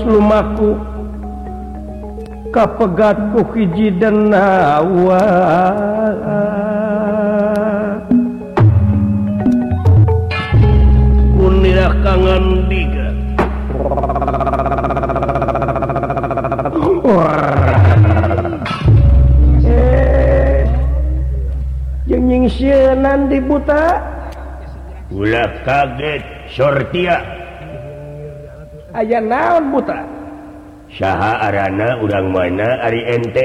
lumaku kapegatku hiji dan hawa kunirah kangen diga jeung nyingsieunan di buta ulah kaget sortia aya naon buta saha arana urang mana ari ente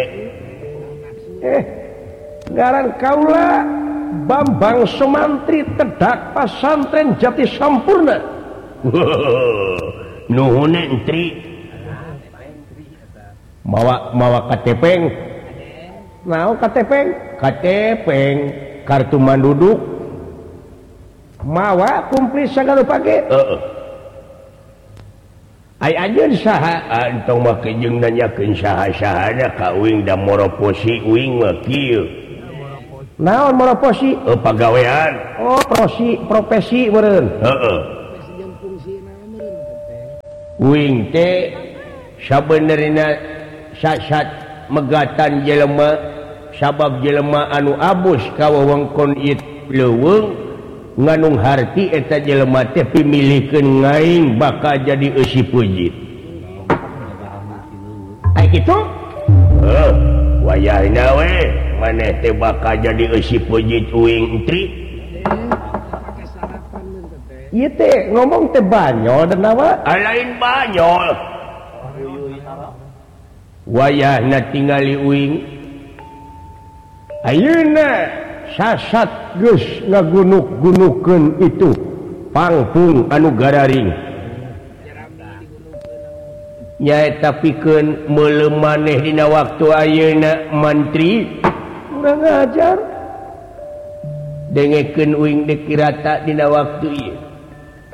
ngaran kaula Bambang Sumantri tedak pasantren Jati Sampurna nuhun entri mawa KTP naon KTP kartu manduduk mawa kumplis sagala page ai anjeun saha antong make jeung nanyakeun saha-sahana ka uing da moroposi uing mah kieu naon moroposi pagawean profesi meureun uing teh sabenerna sasat megatan jelema sabab jelema anu abus ka wewengkon ieu leuweung nganung harti eta jelema teh pimilikeun ngaing bakal jadi eusi pujit ai kitu wayahna we maneh teh bakal jadi eusi pujit uing entri ieu teh ngomong teh banyol dan nawa lain banyol wayahna tingali uing ayeuna sasat geus ngagunuk-gunukeun itu pangpung anu gararing nyaeta pikeun meuleuh maneh dina waktu ayeuna mantri urang ngajar dengekeun uing dekirata dina waktu ieu